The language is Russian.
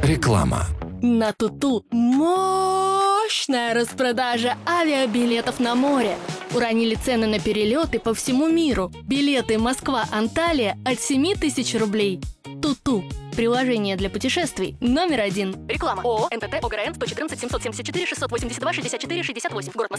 Реклама. На Туту мощная распродажа авиабилетов на море. Уронили цены на перелеты по всему миру. Билеты Москва-Анталия от 7000 рублей. Туту. Приложение для путешествий номер 1. Реклама. ООО НТТ ОГРН 114 774 682 64 68. Город Москва.